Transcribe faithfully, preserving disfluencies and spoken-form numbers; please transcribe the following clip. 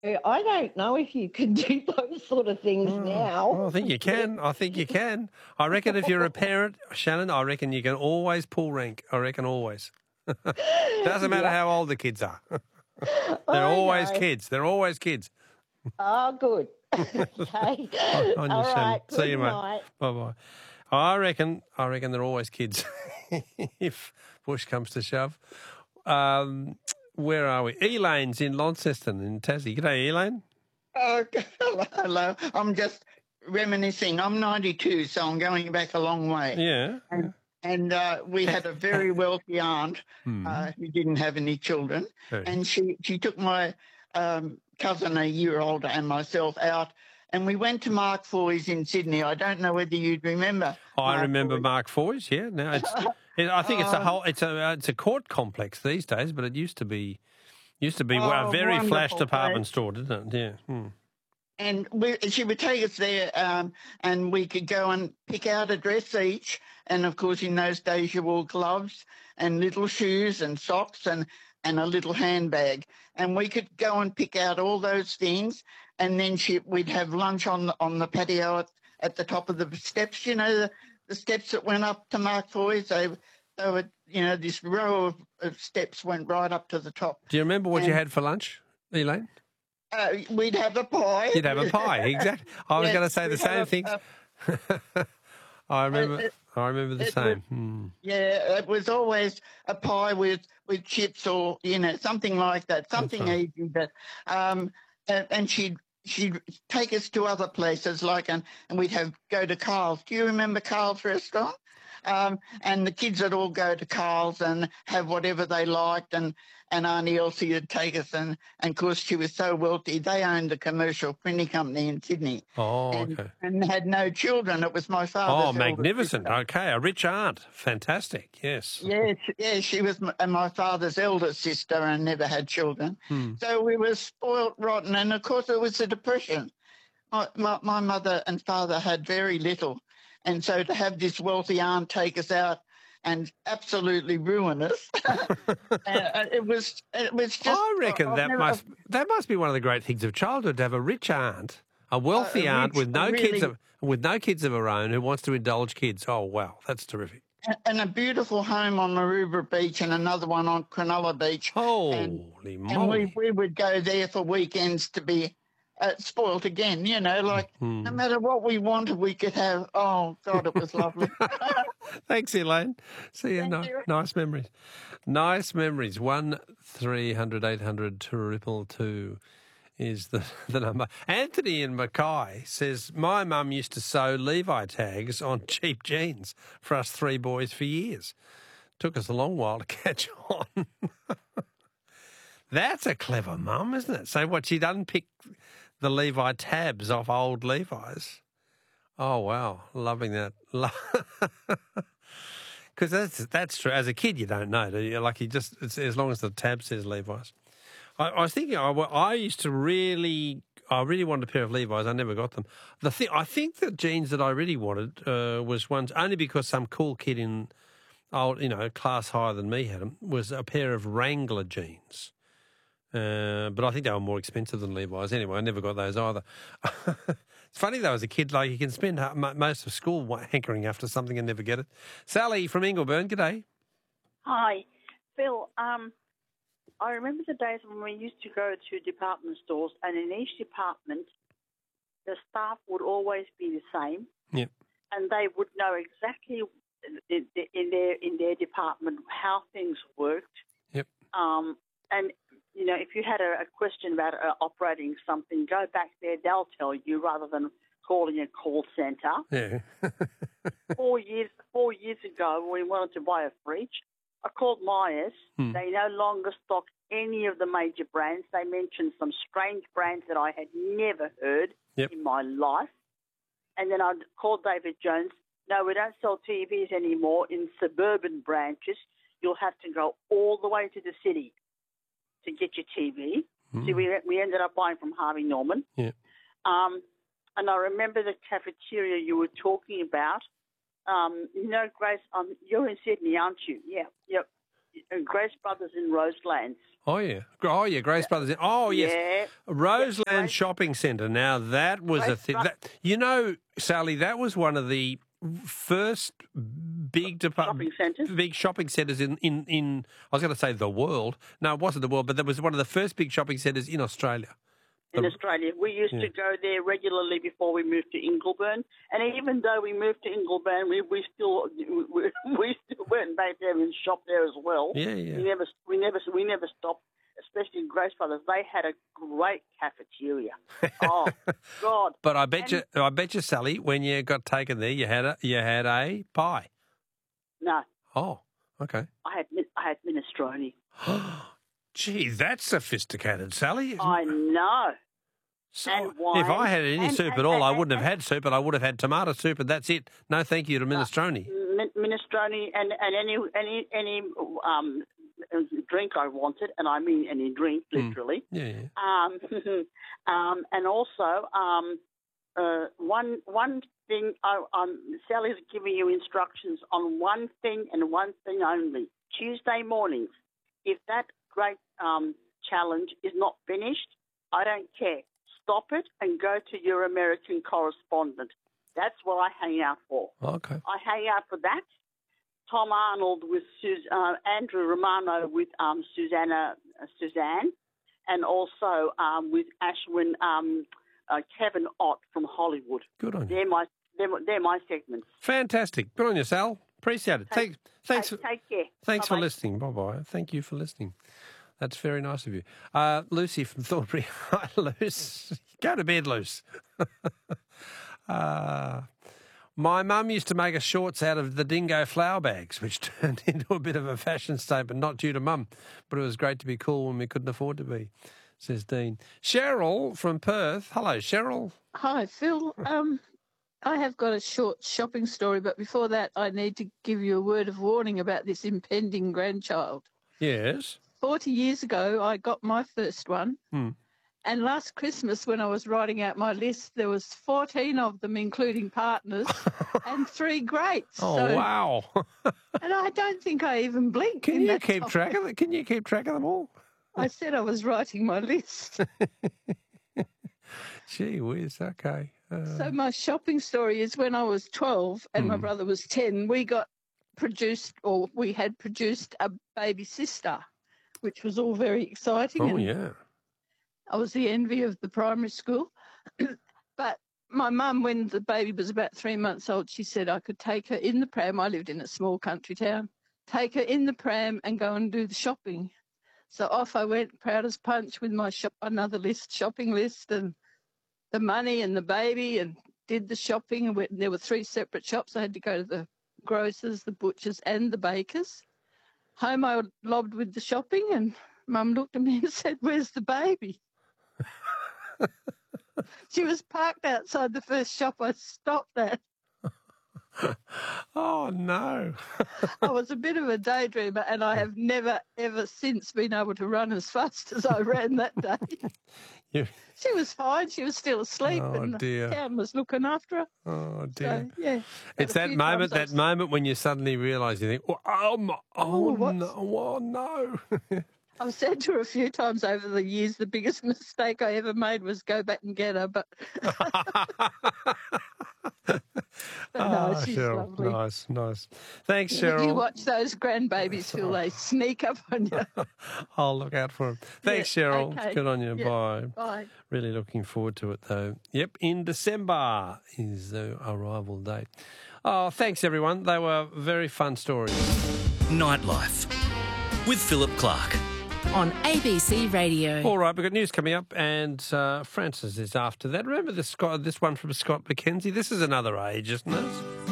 Uh, I don't know if you can do those sort of things Oh, now. well, I think you can. I think you can. I reckon if you're a parent, Shannon, I reckon you can always pull rank. I reckon always. Doesn't matter Yeah, how old the kids are. They're I always know. kids. They're always kids. Oh, good. Okay. On you, All Shannon. right. See Good you, mate. night. Bye bye. I reckon. I reckon they're always kids. If push comes to shove. Um, where are we? Elaine's in Launceston in Tassie. G'day, Elaine. Oh, hello, hello. I'm just reminiscing. I'm ninety-two, so I'm going back a long way. Yeah. And, and uh, we had a very wealthy aunt Hmm. uh, who didn't have any children, Hey. and she, she took my um, cousin, a year older, and myself out, and we went to Mark Foy's in Sydney. I don't know whether you'd remember. I Mark remember Foy. Mark Foy's. Yeah, now it's. It, I think it's a Oh, whole. It's a. uh, It's a court complex these days, but it used to be. Used to be a oh, very flash wonderful department place. store, didn't it? Yeah. Hmm. And we, she would take us there, um, and we could go and pick out a dress each. And of course, in those days, you wore gloves and little shoes and socks and, and a little handbag. And we could go and pick out all those things. And then she, we'd have lunch on the, on the patio at, at the top of the steps. You know, the, the steps that went up to Mark Foy's. They, they were, you know, this row of, of steps went right up to the top. Do you remember what you And had for lunch, Elaine? uh, we'd have a pie. You'd have a pie, exactly. I was Yes, going to say the we'd same have things. a, a I It, remember. it, I remember the it same. was, Hmm. yeah, it was always a pie with, with chips or, you know, something like that, That's something right. easy. But, um, and, and she'd, she'd take us to other places like, and, and we'd have, go to Carl's. Do you remember Carl's restaurant? Um, and the kids would all go to Carl's and have whatever they liked, and, and Auntie Elsie would take us, and, and of course she was so wealthy, they owned a commercial printing company in Sydney, Oh, and, okay. and had no children. It was my Oh, father's elder magnificent. sister. Okay, a rich aunt. Fantastic. Yes. Yeah, sh- yeah, she was m- and my father's elder sister and never had children. Hmm. So we were spoilt rotten. And of course, it was a depression. My, my, my mother and father had very little. And so to have this wealthy aunt take us out and absolutely ruin us, uh, it was it was just, I I- reckon I've that never, must that must be one of the great things of childhood, to have a rich aunt, a wealthy a aunt rich, with a no kids really, of with no kids of her own who wants to indulge kids. Oh wow, that's terrific. and a beautiful home on Maroubra Beach and another one on Cronulla Beach. And Holy and we, moly. we would go there for weekends to be uh, spoilt again, you know, like no Hmm. matter what we wanted, we could have. Oh, God, it was lovely. Thanks, Elaine. See you. Thank No, you. nice memories. Nice memories. One three hundred eight hundred triple two is the, the number. Anthony in Mackay says, my mum used to sew Levi tags on cheap jeans for us three boys for years. Took us a long while to catch on. That's a clever mum, isn't it? So what, she'd unpick the Levi tabs off old Levi's. Oh, wow. Loving that. Because that's, that's true. As a kid, you don't know, do you? Like, you just, it's, as long as the tab says Levi's. I, I was thinking, I, I used to really, I really wanted a pair of Levi's. I never got them. The thing, I think the jeans that I really wanted uh, was ones, only because some cool kid in, old, you know, class higher than me had them, was a pair of Wrangler jeans. Uh, but I think they were more expensive than Levi's. Anyway, I never got those either. It's funny though, as a kid, like you can spend ha- mo- most of school wa- hankering after something and never get it. Sally from Ingleburn, g'day. Hi, Phil. Um, I remember the days when we used to go to department stores, and in each department, the staff would always be the same, Yep. and they would know exactly in, in their in their department how things worked. Yep. Um, and you know, if you had a, a question about uh, operating something, go back there; they'll tell you rather than calling a call centre. Yeah. four years four years ago, when we wanted to buy a fridge, I called Myers. Hmm. They no longer stock any of the major brands. They mentioned some strange brands that I had never heard Yep. in my life. And then I called David Jones. No, we don't sell T Vs anymore in suburban branches. You'll have to go all the way to the city to get your T V. Hmm. See, we we ended up buying from Harvey Norman. Yeah. Um, and I remember the cafeteria you were talking about. Um, you know, Grace, um, you're in Sydney, aren't you? Yeah, yep. uh, Grace Brothers in Roselands. Oh, yeah. Oh, yeah, Grace Brothers. Oh, yes. Yeah. Roseland Yeah, Grace- Shopping Centre. Now, that was a Grace thing. Bro- That, you know, Sally, that was one of the first big depart- Shopping centres? big shopping centres in, in, in, I was going to say the world. No, it wasn't the world, but that was one of the first big shopping centres in Australia. In The- Australia. We used Yeah. to go there regularly before we moved to Ingleburn. And even though we moved to Ingleburn, we, we still we, we still went back there and shopped there as well. Yeah, yeah. We never we never we never stopped, especially in Grace Brothers. They had a great cafeteria. Oh God. But I bet And- you, I bet you, Sally, when you got taken there, you had a, you had a pie. No, Oh, okay. I had min- I had minestrone. Gee, that's sophisticated, Sally. I know. So and if wine. I had any And- soup and- at all, and- I wouldn't and- have had soup, but I would have had tomato soup, and that's it. No, thank you to minestrone. Min- minestrone and, and any any any um, drink I wanted, and I mean any drink, literally. Yeah, yeah. Um, um, and also um, uh, one one thing. I, um, Sally's giving you instructions on one thing and one thing only. Tuesday mornings. If that great um, challenge is not finished, I don't care. Stop it and go to your American correspondent. That's what I hang out for. Okay. I hang out for that. Tom Arnold with Sus- uh, Andrew Romano with um, Susanna uh, Suzanne, and also um, with Ashwin um, uh, Kevin Ott from Hollywood. Good on you. They're my they're, they're my segments. Fantastic. Good on you, Sal. Appreciate it. Take- Thanks. Thanks. Take, For, take care. thanks for Bye-bye. listening. Bye bye. Thank you for listening. That's very nice of you. Uh, Lucy from Thornbury. Hi, Luce. Go to bed, Luce. uh, my mum used to make us shorts out of the dingo flower bags, which turned into a bit of a fashion statement, not due to mum, but it was great to be cool when we couldn't afford to be, says Dean. Cheryl from Perth. Hello, Cheryl. Hi, Phil. Um, I have got a short shopping story, but before that, I need to give you a word of warning about this impending grandchild. Yes. forty years ago, I got my first one. Hmm. And last Christmas, when I was writing out my list, there was fourteen of them, including partners, and three greats. Oh, So- wow. And I don't think I even blinked. Can in you that keep time. track of it? Can you keep track of them all? I said I was writing my list. Gee whiz, okay. Uh, So my shopping story is when I was twelve and my Hmm. brother was ten, we got produced, or we had produced a baby sister, which was all very exciting. oh, and yeah. I was the envy of the primary school. But my mum, when the baby was about three months old, she said I could take her in the pram. I lived in a small country town. Take her in the pram and go and do the shopping. So off I went, proud as punch, with my shop, another list, shopping list, and the money and the baby, and did the shopping. And went, there were three separate shops. I had to go to the grocers, the butchers, and the bakers. Home I lobbed with the shopping, and Mum looked at me and said, "Where's the baby?" She was parked outside the first shop I stopped at. Oh, no. I was a bit of a daydreamer, and I have never, ever since been able to run as fast as I ran that day. You- She was fine. She was still asleep, Oh, and dear. the town was looking after her. Oh, So, dear. yeah. It's a that few moment, times I that was- moment when you suddenly realise, you think, oh, oh, my, oh, Oh, what's- no, oh, no. I've said to her a few times over the years, the biggest mistake I ever made was go back and get her. But, but no, Ah, she's Cheryl. lovely. Nice, nice. Thanks, If you Cheryl. watch those grandbabies, Phil, they sneak up on you. I'll look out for them. Thanks, Yeah, Cheryl. okay. Good on you. Yeah. Bye. Bye. Really looking forward to it, though. Yep, in December is the arrival date. Oh, thanks, everyone. They were very fun stories. Nightlife with Philip Clark. On A B C Radio. All right, we've got news coming up, and uh, Francis is after that. Remember this, Scott, this one from Scott McKenzie? This is another age, isn't it?